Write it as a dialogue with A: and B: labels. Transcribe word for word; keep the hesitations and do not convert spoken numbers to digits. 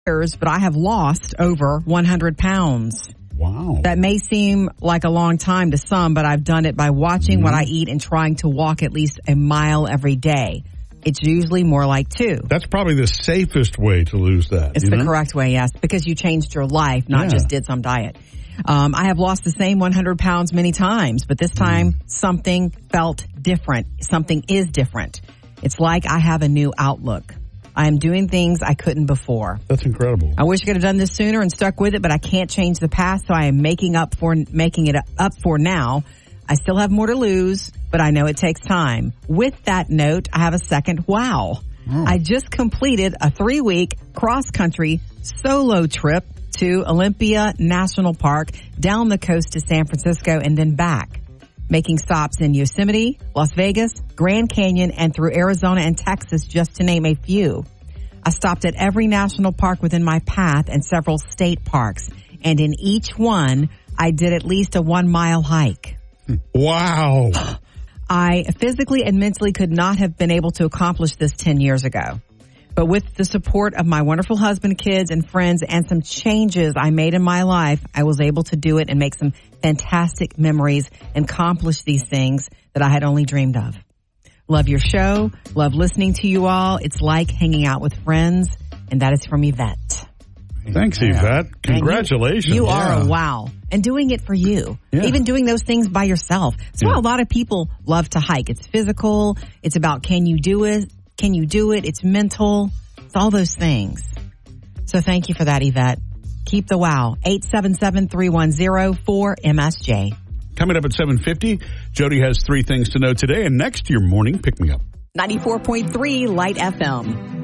A: years, but I have lost over one hundred pounds.
B: Wow.
A: That may seem like a long time to some, but I've done it by watching mm-hmm. what I eat and trying to walk at least a mile every day. It's usually more like two.
B: That's probably the safest way to lose that.
A: It's the
B: know?
A: correct way, yes, because you changed your life, not
B: yeah.
A: just did some diet. Um, I have lost the same one hundred pounds many times, but this time mm. something felt different. Something is different. It's like I have a new outlook. I am doing things I couldn't before.
B: That's incredible.
A: I wish I could have done this sooner and stuck with it, but I can't change the past, so I am making up for making it up for now. I still have more to lose, but I know it takes time. With that note, I have a second wow. Oh. I just completed a three-week cross-country solo trip to Olympia National Park, down the coast to San Francisco, and then back, making stops in Yosemite, Las Vegas, Grand Canyon, and through Arizona and Texas, just to name a few. I stopped at every national park within my path and several state parks, and in each one, I did at least a one-mile hike.
B: Wow.
A: I physically and mentally could not have been able to accomplish this ten years ago. But with the support of my wonderful husband, kids, and friends, and some changes I made in my life, I was able to do it and make some fantastic memories and accomplish these things that I had only dreamed of. Love your show. Love listening to you all. It's like hanging out with friends. And that is from Yvette.
B: Thanks, Yvette. Congratulations.
A: You, you
B: yeah.
A: are a wow. And doing it for you.
B: Yeah.
A: Even doing those things by yourself. That's why
B: yeah.
A: a lot of people love to hike. It's physical. It's about can you do it? Can you do it? It's mental. It's all those things. So thank you for that, Yvette. Keep the wow. eight seven seven, three one zero, four M S J.
B: Coming up at seven fifty, Jody has three things to know today. And next, your morning pick-me-up.
A: ninety-four point three Light F M.